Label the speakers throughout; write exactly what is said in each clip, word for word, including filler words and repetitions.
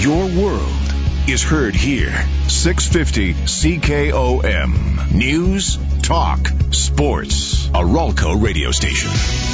Speaker 1: Your world is heard here. six fifty C K O M. News, talk, sports. A Ralco radio station.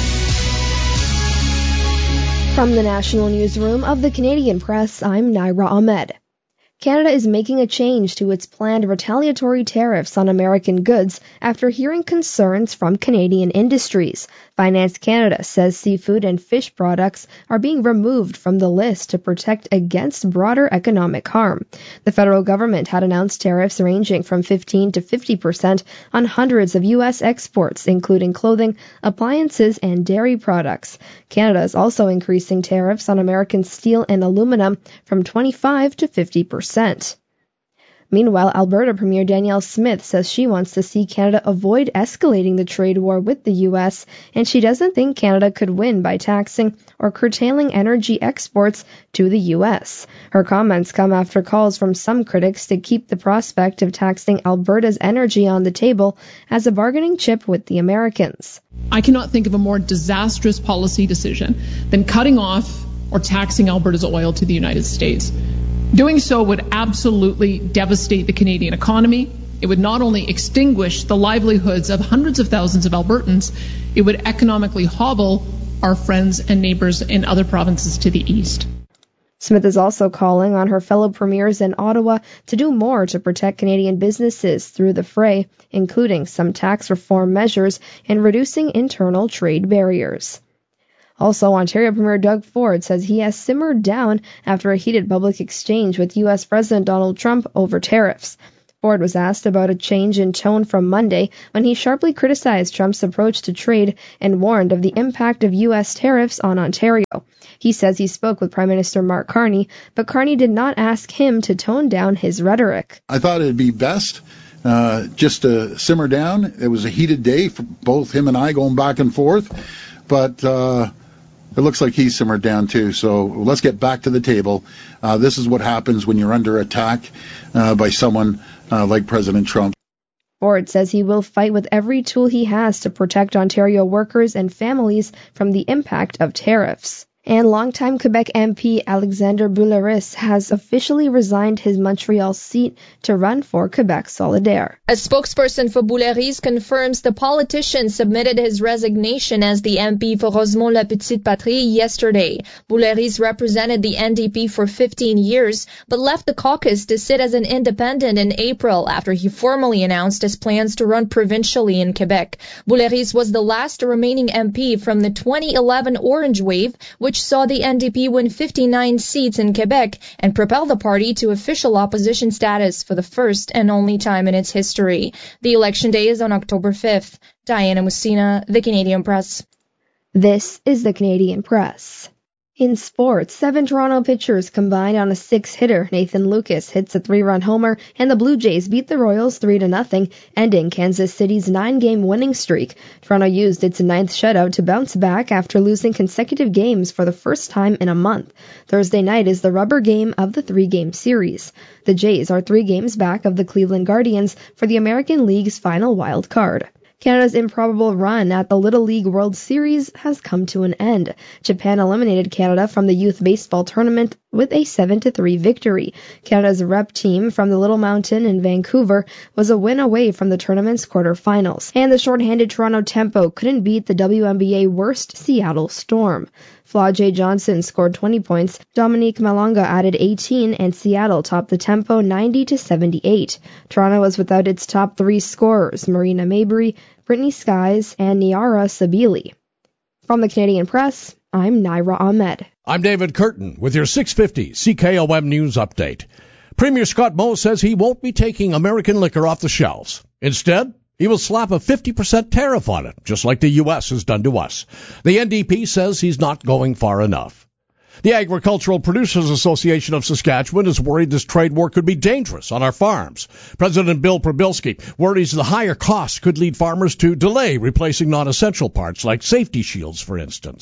Speaker 2: From the National Newsroom of the Canadian Press, I'm Naira Ahmed. Canada is making a change to its planned retaliatory tariffs on American goods after hearing concerns from Canadian industries. Finance Canada says seafood and fish products are being removed from the list to protect against broader economic harm. The federal government had announced tariffs ranging from fifteen to fifty percent on hundreds of U S exports, including clothing, appliances, and dairy products. Canada is also increasing tariffs on American steel and aluminum from twenty-five to fifty percent. Meanwhile, Alberta Premier Danielle Smith says she wants to see Canada avoid escalating the trade war with the U S, and she doesn't think Canada could win by taxing or curtailing energy exports to the U S. Her comments come after calls from some critics to keep the prospect of taxing Alberta's energy on the table as a bargaining chip with the Americans.
Speaker 3: I cannot think of a more disastrous policy decision than cutting off or taxing Alberta's oil to the United States. Doing so would absolutely devastate the Canadian economy. It would not only extinguish the livelihoods of hundreds of thousands of Albertans, it would economically hobble our friends and neighbors in other provinces to the east.
Speaker 2: Smith is also calling on her fellow premiers in Ottawa to do more to protect Canadian businesses through the fray, including some tax reform measures and reducing internal trade barriers. Also, Ontario Premier Doug Ford says he has simmered down after a heated public exchange with U S President Donald Trump over tariffs. Ford was asked about a change in tone from Monday when he sharply criticized Trump's approach to trade and warned of the impact of U S tariffs on Ontario. He says he spoke with Prime Minister Mark Carney, but Carney did not ask him to tone down his rhetoric.
Speaker 4: I thought it'd be best uh, just to simmer down. It was a heated day for both him and I going back and forth, but uh, it looks like he's simmered down too. So let's get back to the table. Uh, this is what happens when you're under attack uh, by someone uh, like President Trump.
Speaker 2: Ford says he will fight with every tool he has to protect Ontario workers and families from the impact of tariffs. And longtime Quebec M P Alexander Bouleris has officially resigned his Montreal seat to run for Quebec Solidaire.
Speaker 5: A spokesperson for Bouleris confirms the politician submitted his resignation as the M P for Rosemont-La Petite Patrie yesterday. Bouleris represented the N D P for fifteen years, but left the caucus to sit as an independent in April after he formally announced his plans to run provincially in Quebec. Bouleris was the last remaining M P from the twenty eleven Orange Wave, which saw the N D P win fifty-nine seats in Quebec and propel the party to official opposition status for the first and only time in its history. The election day is on October fifth. Diana Messina, The Canadian Press.
Speaker 2: This is The Canadian Press. In sports, seven Toronto pitchers combined on a six-hitter. Nathan Lucas hits a three-run homer, and the Blue Jays beat the Royals three to nothing, ending Kansas City's nine-game winning streak. Toronto used its ninth shutout to bounce back after losing consecutive games for the first time in a month. Thursday night is the rubber game of the three-game series. The Jays are three games back of the Cleveland Guardians for the American League's final wild card. Canada's improbable run at the Little League World Series has come to an end. Japan eliminated Canada from the youth baseball tournament with a seven to three victory. Canada's rep team from the Little Mountain in Vancouver was a win away from the tournament's quarterfinals. And the shorthanded Toronto Tempo couldn't beat the W N B A worst Seattle Storm. Flau'jae Johnson scored twenty points, Dominique Malonga added eighteen, and Seattle topped the Tempo ninety to seventy-eight. Toronto was without its top three scorers, Marina Mabrey, Brittany Skies, and Niara Sabili. From the Canadian Press, I'm Naira Ahmed.
Speaker 6: I'm David Curtin with your six fifty C K O M News Update. Premier Scott Moe says he won't be taking American liquor off the shelves. Instead, he will slap a fifty percent tariff on it, just like the U S has done to us. The N D P says he's not going far enough. The Agricultural Producers Association of Saskatchewan is worried this trade war could be dangerous on our farms. President Bill Prabilski worries the higher costs could lead farmers to delay replacing non-essential parts like safety shields, for instance.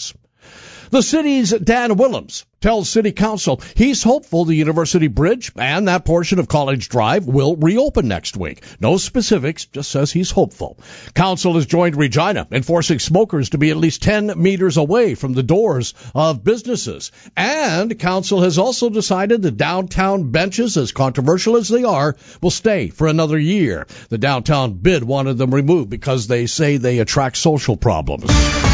Speaker 6: The city's Dan Willems tells City Council he's hopeful the University Bridge and that portion of College Drive will reopen next week. No specifics, just says he's hopeful. Council has joined Regina in forcing smokers to be at least ten meters away from the doors of businesses. And Council has also decided the downtown benches, as controversial as they are, will stay for another year. The downtown bid wanted them removed because they say they attract social problems.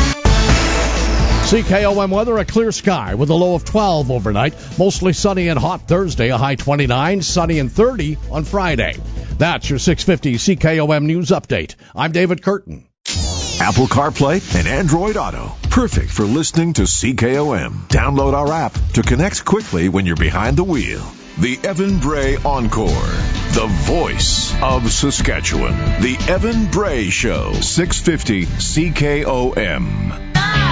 Speaker 6: C K O M weather, a clear sky with a low of twelve overnight. Mostly sunny and hot Thursday, a high twenty-nine, sunny and thirty on Friday. That's your six fifty C K O M News Update. I'm David Curtin.
Speaker 1: Apple CarPlay and Android Auto. Perfect for listening to C K O M. Download our app to connect quickly when you're behind the wheel. The Evan Bray Encore. The voice of Saskatchewan. The Evan Bray Show. six fifty C K O M.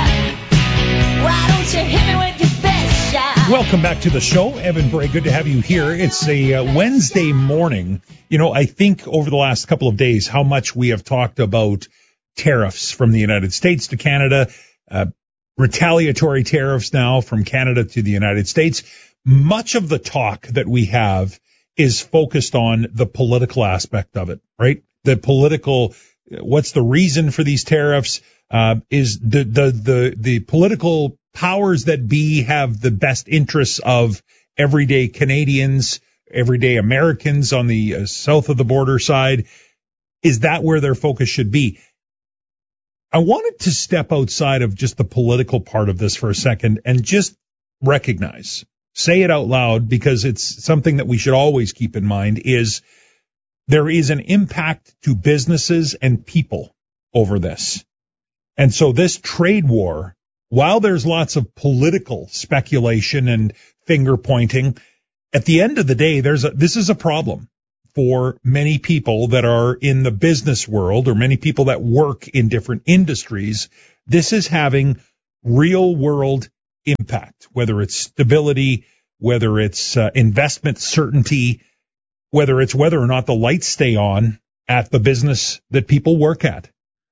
Speaker 7: Why don't you hit me with your best shot?
Speaker 8: Welcome back to the show. Evan Bray, good to have you here. It's a uh, Wednesday morning. You know, I think over the last couple of days how much we have talked about tariffs from the United States to Canada, uh, retaliatory tariffs now from Canada to the United States. Much of the talk that we have is focused on the political aspect of it, right? The political, what's the reason for these tariffs? Uh, is the, the, the, the political powers that be have the best interests of everyday Canadians, everyday Americans on the uh, south of the border side? Is that where their focus should be? I wanted to step outside of just the political part of this for a second and just recognize, say it out loud, because it's something that we should always keep in mind, is there is an impact to businesses and people over this. And so this trade war, while there's lots of political speculation and finger pointing, at the end of the day, there's a, this is a problem for many people that are in the business world or many people that work in different industries. This is having real world impact, whether it's stability, whether it's uh, investment certainty, whether it's whether or not the lights stay on at the business that people work at.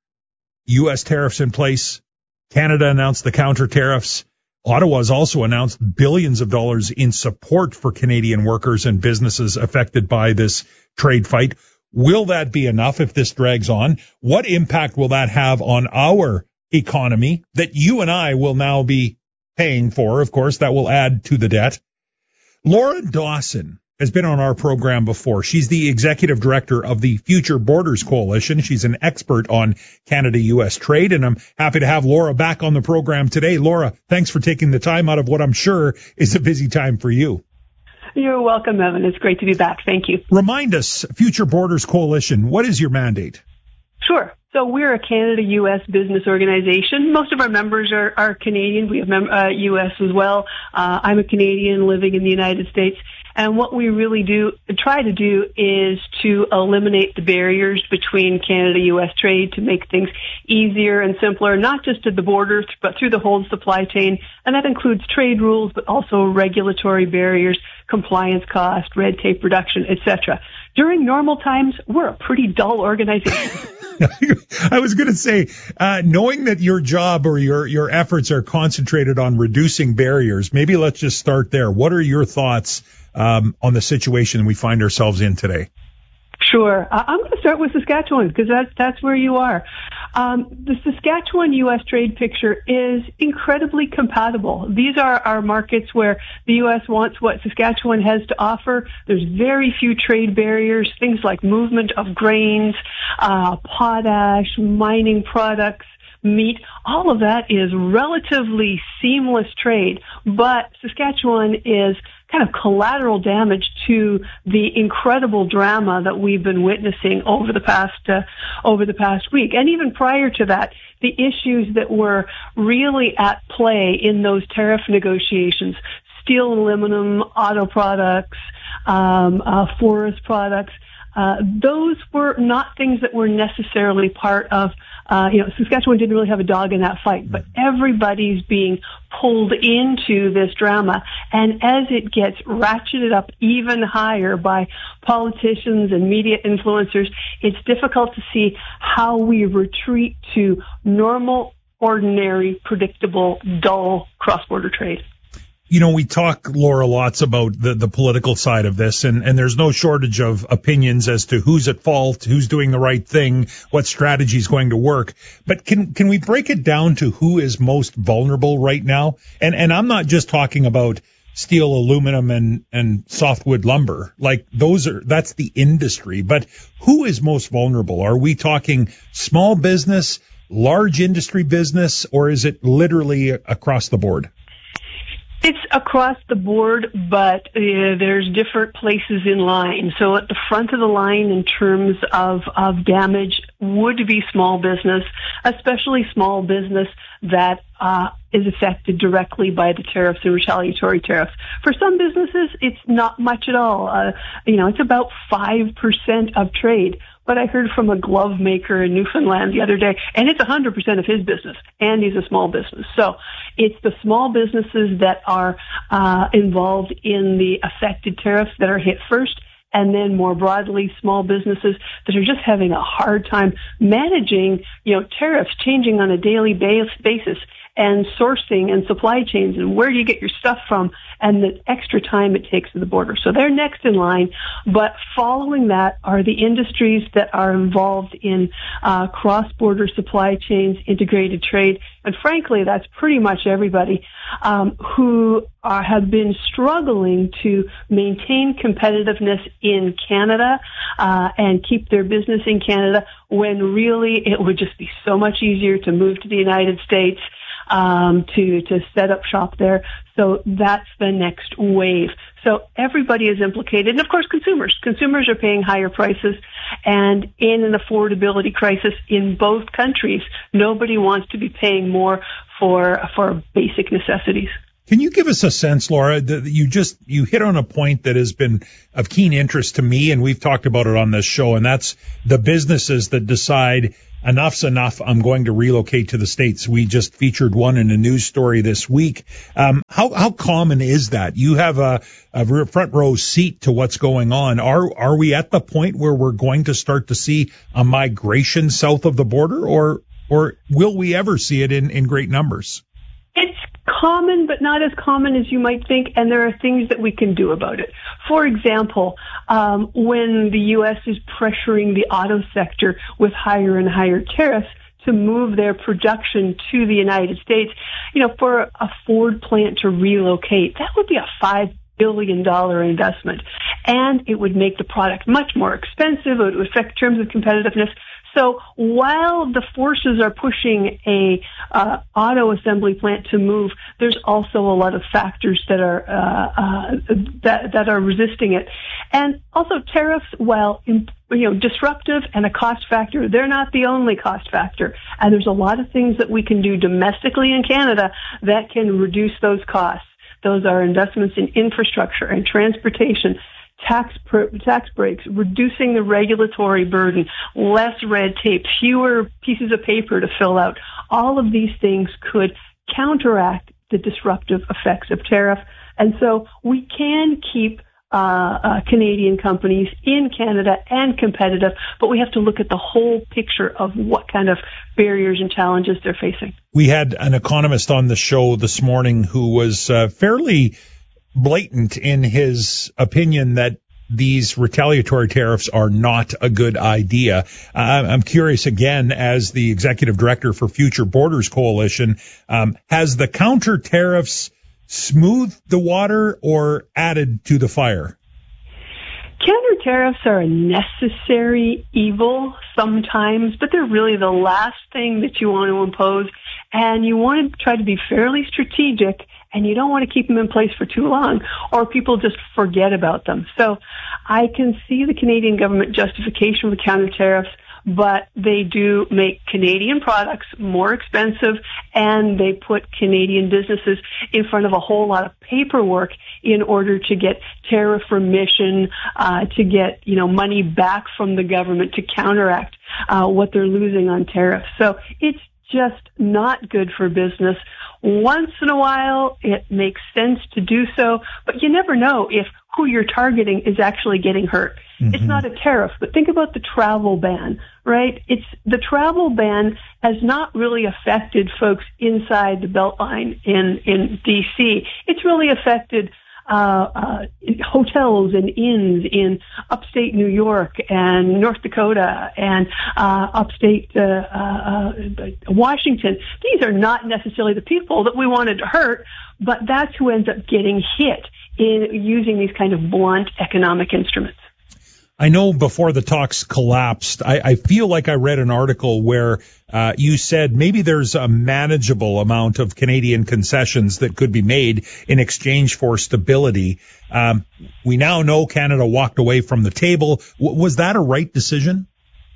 Speaker 8: U S tariffs in place. Canada announced the counter tariffs. Ottawa's also announced billions of dollars in support for Canadian workers and businesses affected by this trade fight. Will that be enough if this drags on? What impact will that have on our economy that you and I will now be paying for? Of course, that will add to the debt. Laura Dawson has been on our program before. She's the executive director of the Future Borders Coalition. She's an expert on Canada-U S trade, and I'm happy to have Laura back on the program today. Laura, thanks for taking the time out of what I'm sure is a busy time for you.
Speaker 9: You're welcome, Evan. It's great to be back. Thank you.
Speaker 8: Remind us, Future Borders Coalition, what is your mandate?
Speaker 9: Sure. So we're a Canada-U S business organization. Most of our members are, are Canadian. We have mem- uh, U S as well. Uh, I'm a Canadian living in the United States. And what we really do, try to do is to eliminate the barriers between Canada-U S trade to make things easier and simpler, not just at the border, but through the whole supply chain. And that includes trade rules, but also regulatory barriers, compliance cost, red tape reduction, et cetera. During normal times, we're a pretty dull organization.
Speaker 8: I was going to say, uh, knowing that your job or your, your efforts are concentrated on reducing barriers, maybe let's just start there. What are your thoughts um, on the situation we find ourselves in today?
Speaker 9: Sure. Uh, I'm going to start with Saskatchewan because that's, that's where you are. Um, the Saskatchewan-U S trade picture is incredibly compatible. These are our markets where the U S wants what Saskatchewan has to offer. There's very few trade barriers, things like movement of grains, uh, potash, mining products, meat. All of that is relatively seamless trade, but Saskatchewan is kind of collateral damage to the incredible drama that we've been witnessing over the past uh, over the past week, and even prior to that, the issues that were really at play in those tariff negotiations: steel and aluminum, auto products, um, uh, forest products. Uh, those were not things that were necessarily part of, uh, you know, Saskatchewan didn't really have a dog in that fight, but everybody's being pulled into this drama. And as it gets ratcheted up even higher by politicians and media influencers, it's difficult to see how we retreat to normal ordinary, predictable, dull cross-border trade.
Speaker 8: You know, we talk, Laura, lots about the, the political side of this, and, and there's no shortage of opinions as to who's at fault, who's doing the right thing, what strategy is going to work. But can can we break it down to who is most vulnerable right now? And and I'm not just talking about steel, aluminum, and, and softwood lumber. Like, those are, that's the industry. But who is most vulnerable? Are we talking small business, large industry business, or is it literally across the board?
Speaker 9: It's across the board, but uh, there's different places in line. So at the front of the line in terms of, of damage would be small business, especially small business that uh, is affected directly by the tariffs and retaliatory tariffs. For some businesses, it's not much at all. Uh, you know, it's about five percent of trade. But I heard from a glove maker in Newfoundland the other day, and it's one hundred percent of his business, and he's a small business. So it's the small businesses that are uh, involved in the affected tariffs that are hit first, and then more broadly, small businesses that are just having a hard time managing, you know, tariffs changing on a daily basis, and sourcing and supply chains and where do you get your stuff from and the extra time it takes to the border. So they're next in line, but following that are the industries that are involved in uh, cross-border supply chains, integrated trade, and frankly, that's pretty much everybody um, who are, have been struggling to maintain competitiveness in Canada uh, and keep their business in Canada when really it would just be so much easier to move to the United States, um, to, to set up shop there. So that's the next wave. So everybody is implicated. And of course, consumers. Consumers are paying higher prices. And in an affordability crisis in both countries, nobody wants to be paying more for, for basic necessities.
Speaker 8: Can you give us a sense, Laura, that you just, you hit on a point that has been of keen interest to me, and we've talked about it on this show, and that's the businesses that decide enough's enough, I'm going to relocate to the States. We just featured one in a news story this week. Um, how, how common is that? You have a, a front row seat to what's going on. Are, are we at the point where we're going to start to see a migration south of the border, or, or will we ever see it in, in great numbers?
Speaker 9: It's common, but not as common as you might think, and there are things that we can do about it. For example, um, when the U S is pressuring the auto sector with higher and higher tariffs to move their production to the United States, you know, for a Ford plant to relocate, that would be a five billion dollars investment, and it would make the product much more expensive. It would affect terms of competitiveness. So while the forces are pushing a uh, auto assembly plant to move, there's also a lot of factors that are uh, uh, that that are resisting it, and also tariffs, while you know disruptive and a cost factor, they're not the only cost factor. And there's a lot of things that we can do domestically in Canada that can reduce those costs. Those are investments in infrastructure and transportation, tax per, tax breaks, reducing the regulatory burden, less red tape, fewer pieces of paper to fill out. All of these things could counteract the disruptive effects of tariff. And so we can keep uh, uh, Canadian companies in Canada and competitive, but we have to look at the whole picture of what kind of barriers and challenges they're facing.
Speaker 8: We had an economist on the show this morning who was uh, fairly blatant in his opinion that these retaliatory tariffs are not a good idea. Uh, I'm curious, again, as the executive director for Future Borders Coalition, um, has the counter tariffs smoothed the water or added to the fire?
Speaker 9: Counter tariffs are a necessary evil sometimes, but they're really the last thing that you want to impose, and you want to try to be fairly strategic, and you don't want to keep them in place for too long, or people just forget about them. So I can see the Canadian government justification for counter tariffs, but they do make Canadian products more expensive, and they put Canadian businesses in front of a whole lot of paperwork in order to get tariff remission, uh, to get, you know, money back from the government to counteract uh, what they're losing on tariffs. So it's just not good for business. Once in a while, it makes sense to do so, but you never know if who you're targeting is actually getting hurt. Mm-hmm. It's not a tariff, but think about the travel ban, right? It's the travel ban has not really affected folks inside the Beltline in, in D C. It's really affected Uh, uh, hotels and inns in upstate New York and North Dakota and uh, upstate uh, uh, Washington. These are not necessarily the people that we wanted to hurt, but that's who ends up getting hit in using these kind of blunt economic instruments.
Speaker 8: I know before the talks collapsed, I, I feel like I read an article where uh, you said maybe there's a manageable amount of Canadian concessions that could be made in exchange for stability. Um, we now know Canada walked away from the table. W- was that a right decision?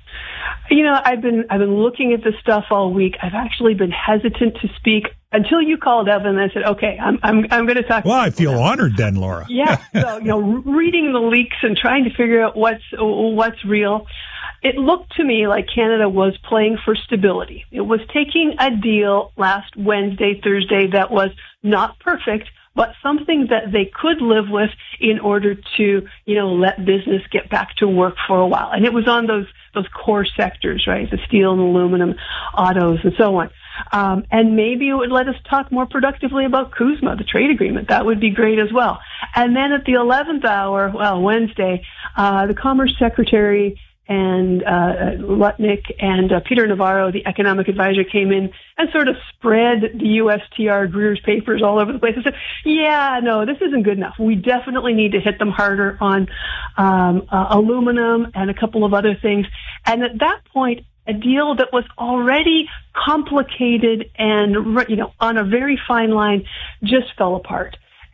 Speaker 9: You know, I've been I've been looking at this stuff all week. I've actually been hesitant to speak until you called, Evan. And I said, okay, I'm I'm I'm going to talk.
Speaker 8: Well, I feel honored then, Laura.
Speaker 9: Yeah. So you know, reading the leaks and trying to figure out what's what's real, it looked to me like Canada was playing for stability. It was taking a deal last Wednesday, Thursday that was not perfect, but something that they could live with in order to, you know, let business get back to work for a while. And it was on those those core sectors, right? The steel and aluminum, autos, and so on. Um, and maybe it would let us talk more productively about CUSMA, the trade agreement. That would be great as well. And then at the eleventh hour, well, Wednesday, uh, the Commerce Secretary and uh, Lutnick and uh, Peter Navarro, the economic advisor, came in and sort of spread the U S T R Greer's papers all over the place and said, yeah, no, this isn't good enough. We definitely need to hit them harder on um, uh, aluminum and a couple of other things. And at that point, a deal that was already complicated and, you know, on a very fine line just fell apart.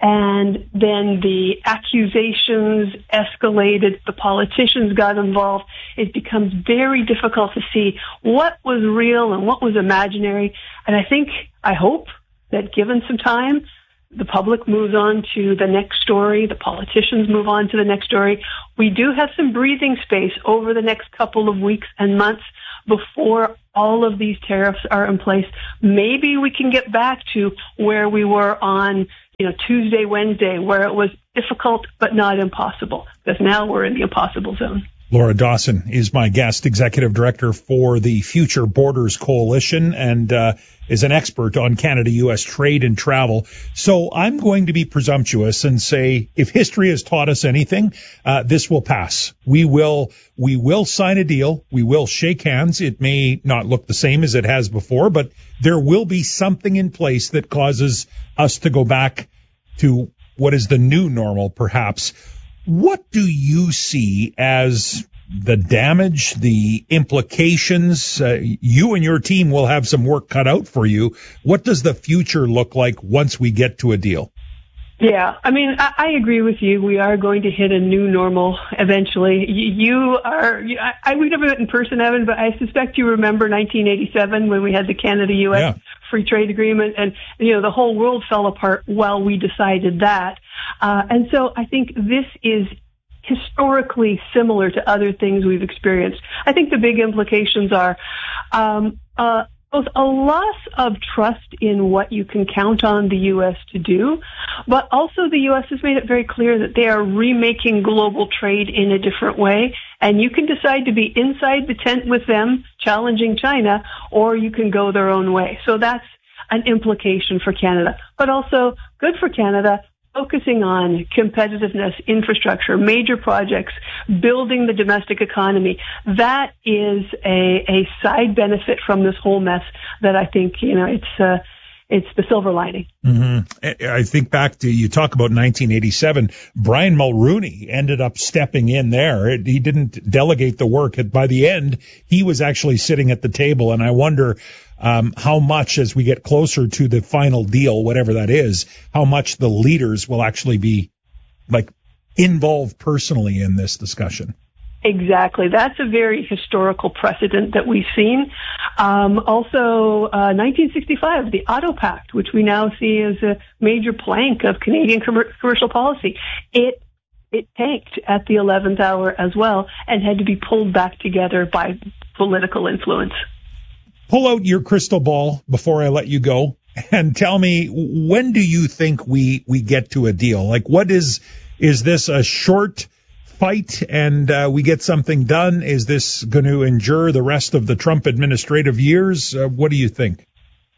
Speaker 9: And then the accusations escalated, the politicians got involved. It becomes very difficult to see what was real and what was imaginary. And I think, I hope that given some time, the public moves on to the next story, the politicians move on to the next story. We do have some breathing space over the next couple of weeks and months before all of these tariffs are in place. Maybe we can get back to where we were on, you know, Tuesday, Wednesday, where it was difficult but not impossible, because now we're in the impossible zone.
Speaker 8: Laura Dawson is my guest, Executive Director for the Future Borders Coalition, and uh, is an expert on Canada-U S trade and travel. So I'm going to be presumptuous and say, if history has taught us anything, uh, this will pass. We will, we will sign a deal. We will shake hands. It may not look the same as it has before, but there will be something in place that causes us to go back to what is the new normal, perhaps. What do you see as the damage, the implications? Uh, you and your team will have some work cut out for you. What does the future look like once we get to a deal?
Speaker 9: Yeah, I mean, I, I agree with you. We are going to hit a new normal eventually. You, you are, you, I, I, we never met in person, Evan, but I suspect you remember nineteen eighty-seven when we had the Canada-U S yeah. free trade agreement, and, you know, the whole world fell apart while we decided that. Uh, and so I think this is historically similar to other things we've experienced. I think the big implications are, um, uh, both a loss of trust in what you can count on the U S to do, but also the U S has made it very clear that they are remaking global trade in a different way, and you can decide to be inside the tent with them, challenging China, or you can go their own way. So that's an implication for Canada, but also good for Canada, focusing on competitiveness, infrastructure, major projects, building the domestic economy. That is a, a side benefit from this whole mess that I think, you know, it's, uh, it's the silver lining.
Speaker 8: Mm-hmm. I think back to, you talk about nineteen eighty-seven, Brian Mulroney ended up stepping in there. He didn't delegate the work. By the end, he was actually sitting at the table, and I wonder um, how much, as we get closer to the final deal, whatever that is, how much the leaders will actually be, like, involved personally in this discussion.
Speaker 9: Exactly. That's a very historical precedent that we've seen. Um, also, uh, nineteen sixty-five, the Auto Pact, which we now see as a major plank of Canadian com- commercial policy. It it tanked at the eleventh hour as well and had to be pulled back together by political influence.
Speaker 8: pull out your crystal ball before I let you go and tell me, when do you think we, we get to a deal? Like, what is, is this a short fight and uh, we get something done? Is this going to endure the rest of the Trump administrative years? Uh, what do you think?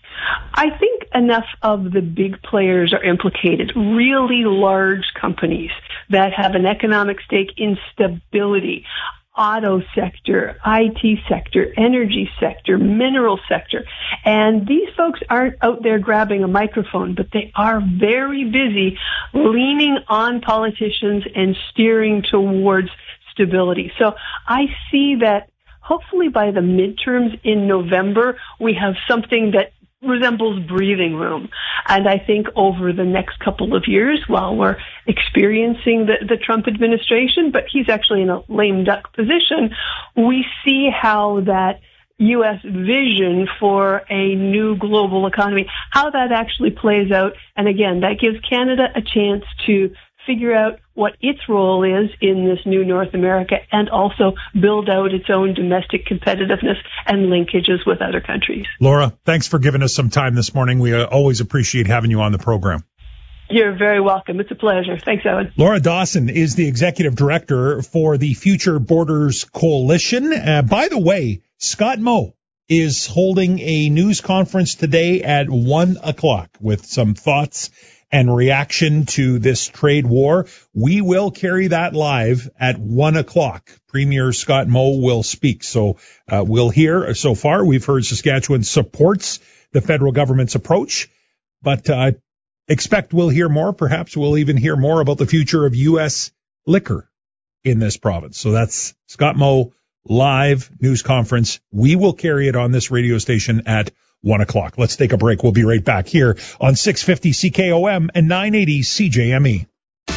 Speaker 9: I think enough of the big players are implicated, really large companies that have an economic stake in stability. Auto sector, I T sector, energy sector, mineral sector. And these folks aren't out there grabbing a microphone, but they are very busy leaning on politicians and steering towards stability. So I see that hopefully by the midterms in November, we have something that resembles breathing room. And I think over the next couple of years, while we're experiencing the, the Trump administration, but he's actually in a lame duck position, we see how that U S vision for a new global economy, how that actually plays out. And again, that gives Canada a chance to figure out what its role is in this new North America and also build out its own domestic competitiveness and linkages with other countries.
Speaker 8: Laura, thanks for giving us some time this morning. We uh, always appreciate having you on the program.
Speaker 9: You're very welcome. It's a pleasure. Thanks, Owen.
Speaker 8: Laura Dawson is the executive director for the Future Borders Coalition. Uh, by the way, Scott Moe is holding a news conference today at one o'clock with some thoughts and reaction to this trade war. We will carry that live at one o'clock. Premier Scott Moe will speak. So uh, we'll hear, so far we've heard Saskatchewan supports the federal government's approach, but uh, expect we'll hear more. Perhaps we'll even hear more about the future of U S liquor in this province. So that's Scott Moe live news conference. We will carry it on this radio station at one o'clock. Let's take a break. We'll be right back here on six fifty C K O M and nine eighty C J M E.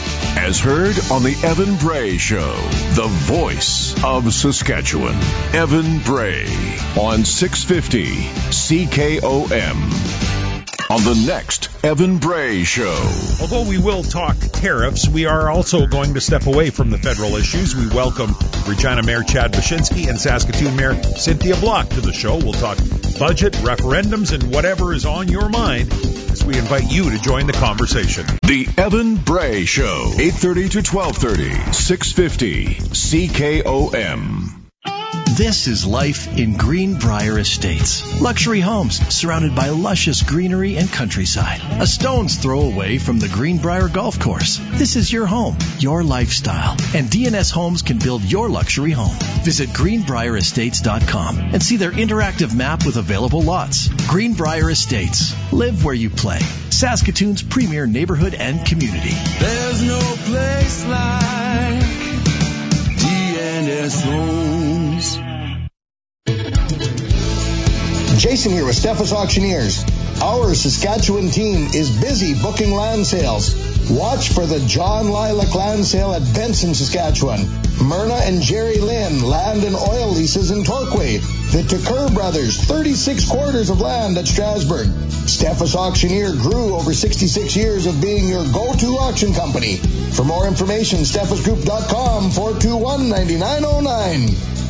Speaker 1: As heard on the Evan Bray Show, the voice of Saskatchewan. Evan Bray on six fifty C K O M. On the next Evan Bray Show.
Speaker 8: Although we will talk tariffs, we are also going to step away from the federal issues. We welcome Regina Mayor Chad Baczynski and Saskatoon Mayor Cynthia Block to the show. We'll talk budget, referendums, and whatever is on your mind as we invite you to join the conversation.
Speaker 1: The Evan Bray Show, eight thirty to twelve thirty, six fifty C K O M.
Speaker 10: This is life in Greenbrier Estates. Luxury homes surrounded by luscious greenery and countryside. A stone's throw away from the Greenbrier Golf Course. This is your home, your lifestyle. And D N S Homes can build your luxury home. Visit greenbrier estates dot com and see their interactive map with available lots. Greenbrier Estates. Live where you play. Saskatoon's premier neighborhood and community.
Speaker 11: There's no place like D N S Homes.
Speaker 12: Jason here with Steffes Auctioneers. Our Saskatchewan team is busy booking land sales. Watch for the John Lilac Land Sale at Benson, Saskatchewan. Myrna and Jerry Lynn Land and Oil Leases in Torquay. The Tucker Brothers thirty-six quarters of land at Strasbourg. Steffes Auctioneer grew over sixty-six years of being your go-to auction company. For more information, steffes group dot com, four two one, nine nine zero nine.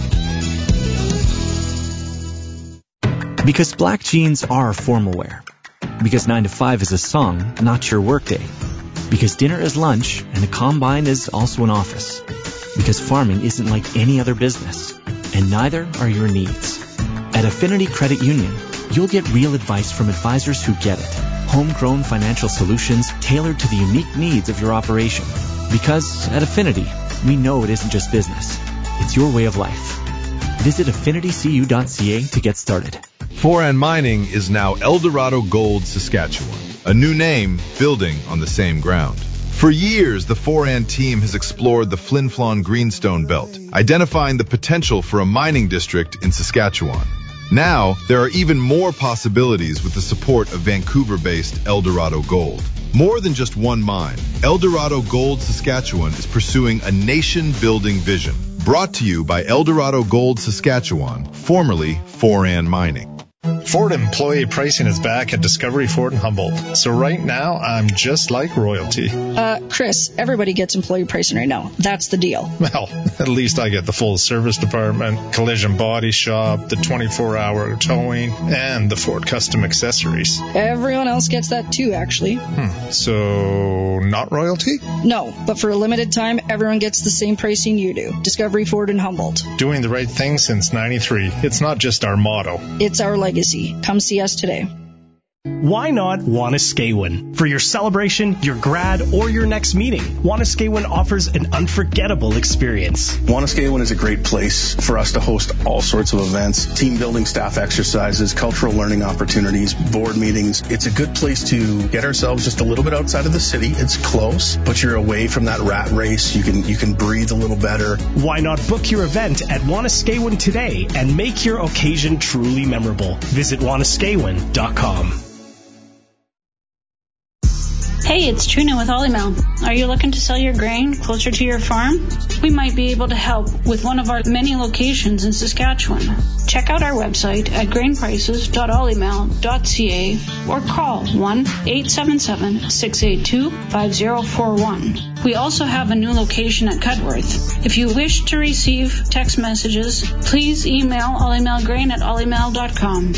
Speaker 13: Because black jeans are formal wear. Because nine to five is a song, not your workday. Because dinner is lunch and a combine is also an office. Because farming isn't like any other business. And neither are your needs. At Affinity Credit Union, you'll get real advice from advisors who get it. Homegrown financial solutions tailored to the unique needs of your operation. Because at Affinity, we know it isn't just business. It's your way of life. Visit affinity c u dot c a to get started.
Speaker 14: Foran Mining is now Eldorado Gold Saskatchewan, a new name building on the same ground. For years, the Foran team has explored the Flin Flon Greenstone Belt, identifying the potential for a mining district in Saskatchewan. Now, there are even more possibilities with the support of Vancouver-based Eldorado Gold. More than just one mine, Eldorado Gold Saskatchewan is pursuing a nation-building vision. Brought to you by Eldorado Gold Saskatchewan, formerly Foran Mining.
Speaker 15: Ford employee pricing is back at Discovery Ford in Humboldt. So right now, I'm just like royalty.
Speaker 16: Uh, Chris, everybody gets employee pricing right now. That's the deal.
Speaker 15: Well, at least I get the full service department, collision body shop, the twenty-four hour towing, and the Ford custom accessories.
Speaker 16: Everyone else gets that too, actually.
Speaker 15: Hmm. So, not royalty?
Speaker 16: No, but for a limited time, everyone gets the same pricing you do. Discovery Ford in Humboldt.
Speaker 15: Doing the right thing since ninety-three. It's not just our motto.
Speaker 16: It's our legacy. Come see us today.
Speaker 17: Why not Wanuskewin? For your celebration, your grad, or your next meeting, Wanuskewin offers an unforgettable experience.
Speaker 18: Wanuskewin is a great place for us to host all sorts of events, team building, staff exercises, cultural learning opportunities, board meetings. It's a good place to get ourselves just a little bit outside of the city. It's close, but you're away from that rat race. You can you can breathe a little better.
Speaker 17: Why not book your event at Wanuskewin today and make your occasion truly memorable? Visit Wanuskewin dot com.
Speaker 19: Hey, it's Trina with Olymel. Are you looking to sell your grain closer to your farm? We might be able to help with one of our many locations in Saskatchewan. Check out our website at grain prices dot olymel dot c a or call one eight seven seven, six eight two, five zero four one. We also have a new location at Cudworth. If you wish to receive text messages, please email olymelgrain at olymel dot com.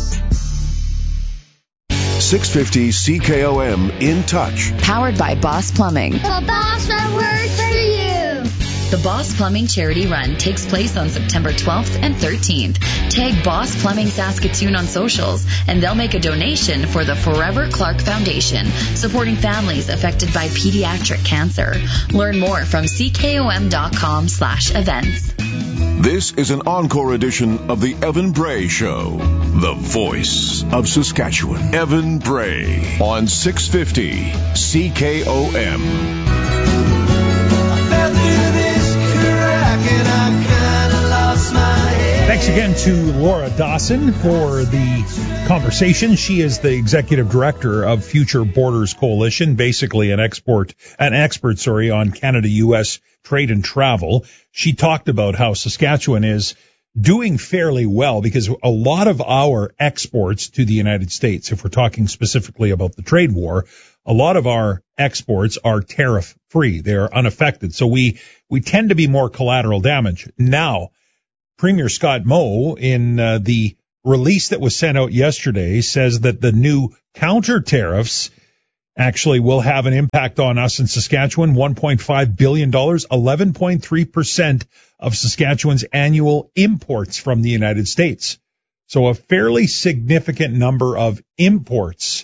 Speaker 1: six fifty C K O M In Touch.
Speaker 20: Powered by Boss Plumbing.
Speaker 7: The boss that works for you.
Speaker 20: The Boss Plumbing Charity Run takes place on September twelfth and thirteenth. Tag Boss Plumbing Saskatoon on socials, and they'll make a donation for the Forever Clark Foundation, supporting families affected by pediatric cancer. Learn more from C K O M dot com slash events.
Speaker 1: This is an encore edition of the Evan Bray Show, the voice of Saskatchewan. Evan Bray on six fifty C K O M.
Speaker 8: Thanks again to Laura Dawson for the conversation. She is the executive director of Future Borders Coalition, basically an export, an expert, sorry, on Canada-U S trade and travel. She talked about how Saskatchewan is doing fairly well because a lot of our exports to the United States, if we're talking specifically about the trade war, a lot of our exports are tariff free. They're unaffected. So we, we tend to be more collateral damage. Now, Premier Scott Moe, in uh, the release that was sent out yesterday, says that the new counter tariffs actually will have an impact on us in Saskatchewan, one point five billion dollars, eleven point three percent of Saskatchewan's annual imports from the United States. So a fairly significant number of imports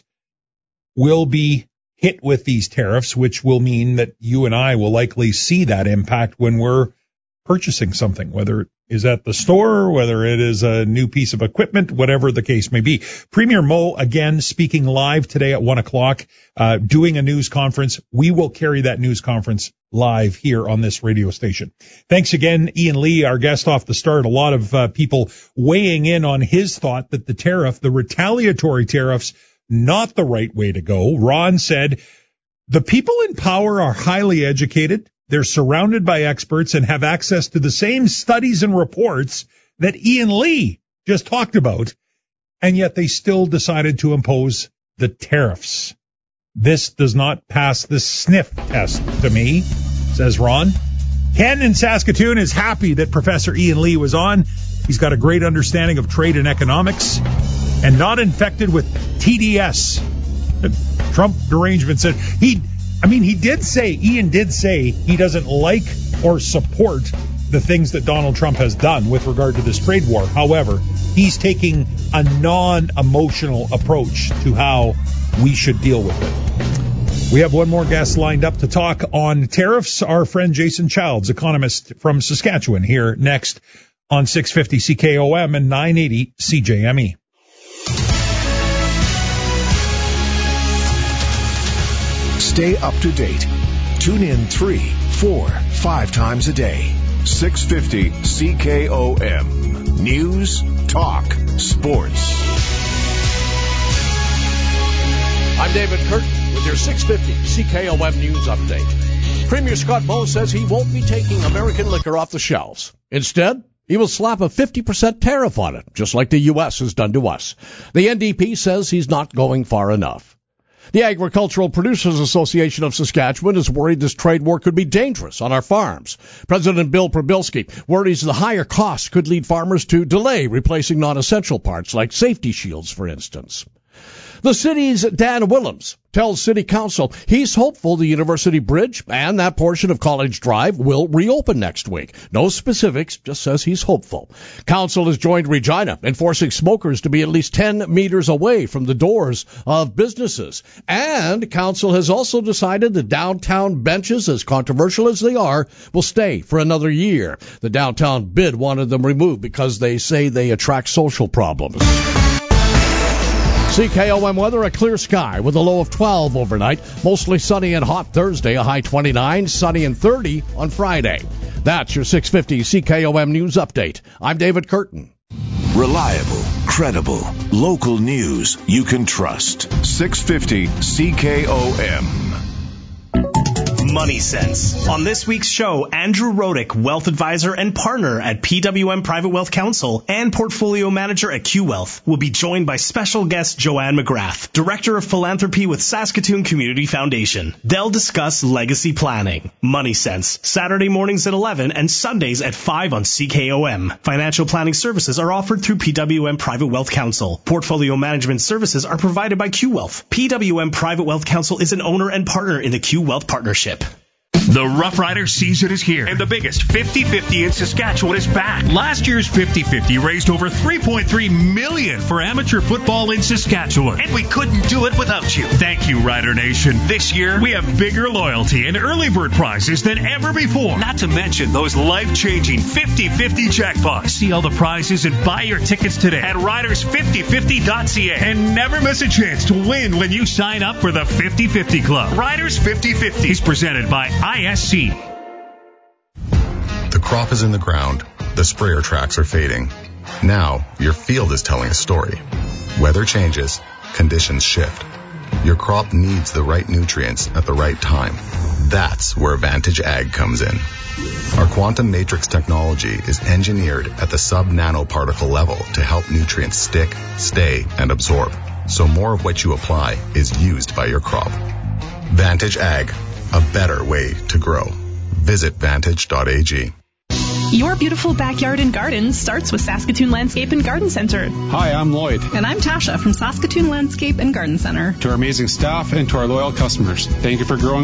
Speaker 8: will be hit with these tariffs, which will mean that you and I will likely see that impact when we're purchasing something, whether it is at the store, whether it is a new piece of equipment, whatever the case may be. Premier Moe, again, speaking live today at one o'clock, uh, doing a news conference. We will carry that news conference live here on this radio station. Thanks again, Ian Lee, our guest off the start. A lot of uh, people weighing in on his thought that the tariff, the retaliatory tariffs, not the right way to go. Ron said, the people in power are highly educated. They're surrounded by experts and have access to the same studies and reports that Ian Lee just talked about, and yet they still decided to impose the tariffs. This does not pass the sniff test to me, says Ron. Ken in Saskatoon is happy that Professor Ian Lee was on. He's got a great understanding of trade and economics and not infected with T D S. Trump derangement said he... I mean, he did say, Ian did say he doesn't like or support the things that Donald Trump has done with regard to this trade war. However, he's taking a non-emotional approach to how we should deal with it. We have one more guest lined up to talk on tariffs. Our friend Jason Childs, economist from Saskatchewan, here next on six fifty C K O M and nine eighty C J M E.
Speaker 1: Stay up to date. Tune in three, four, five times a day. six fifty C K O M. News, talk, sports.
Speaker 6: I'm David Curtin with your six fifty C K O M News Update. Premier Scott Moe says he won't be taking American liquor off the shelves. Instead, he will slap a fifty percent tariff on it, just like the U S has done to us. The N D P says he's not going far enough. The Agricultural Producers Association of Saskatchewan is worried this trade war could be dangerous on our farms. President Bill Probilski worries the higher costs could lead farmers to delay replacing non-essential parts like safety shields, for instance. The city's Dan Willems tells City Council he's hopeful the University Bridge and that portion of College Drive will reopen next week. No specifics, just says he's hopeful. Council has joined Regina in forcing smokers to be at least ten meters away from the doors of businesses. And Council has also decided the downtown benches, as controversial as they are, will stay for another year. The downtown bid wanted them removed because they say they attract social problems. C K O M weather, a clear sky with a low of twelve overnight. Mostly sunny and hot Thursday, a high twenty-nine, sunny and thirty on Friday. That's your six fifty C K O M News Update. I'm David Curtin.
Speaker 1: Reliable, credible, local news you can trust. six fifty C K O M.
Speaker 17: Money Sense. On this week's show, Andrew Rodick, wealth advisor and partner at P W M Private Wealth Counsel and portfolio manager at Q Wealth, will be joined by special guest Joanne McGrath, director of philanthropy with Saskatoon Community Foundation. They'll discuss legacy planning. Money Sense, Saturday mornings at eleven and Sundays at five on C K O M. Financial planning services are offered through P W M Private Wealth Counsel. Portfolio management services are provided by Q Wealth. P W M Private Wealth Counsel is an owner and partner in the Q Wealth Partnership.
Speaker 21: The Rough Rider season is here, and the biggest fifty fifty in Saskatchewan is back. Last year's fifty fifty raised over three point three million dollars for amateur football in Saskatchewan, and we couldn't do it without you. Thank you, Rider Nation. This year, we have bigger loyalty and early bird prizes than ever before, not to mention those life-changing fifty fifty jackpots. See all the prizes and buy your tickets today at riders fifty fifty dot c a, and never miss a chance to win when you sign up for the fifty fifty Club. Riders fifty fifty is presented by I S C.
Speaker 22: The crop is in the ground. The sprayer tracks are fading. Now, your field is telling a story. Weather changes. Conditions shift. Your crop needs the right nutrients at the right time. That's where Vantage Ag comes in. Our quantum matrix technology is engineered at the sub-nanoparticle level to help nutrients stick, stay, and absorb, so more of what you apply is used by your crop. Vantage Ag, a better way to grow. Visit vantage dot a g.
Speaker 23: Your beautiful backyard and garden starts with Saskatoon Landscape and Garden Center.
Speaker 24: Hi, I'm Lloyd.
Speaker 23: And I'm Tasha from Saskatoon Landscape and Garden Center.
Speaker 24: To our amazing staff and to our loyal customers, thank you for growing